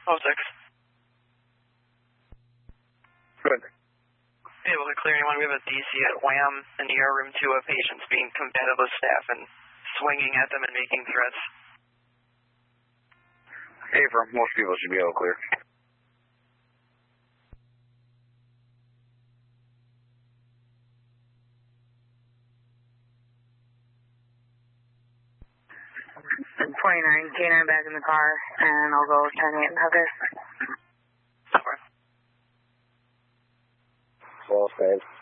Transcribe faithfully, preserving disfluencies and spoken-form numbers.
oh six. Good. Able to clear anyone. We have a D C at Wham in the E R room two of patients being combative with staff and swinging at them and making threats. Hey, for most people should be all clear. twenty-nine, K nine back in the car, and I'll go ten eight and Hooker. Okay. Well, thanks.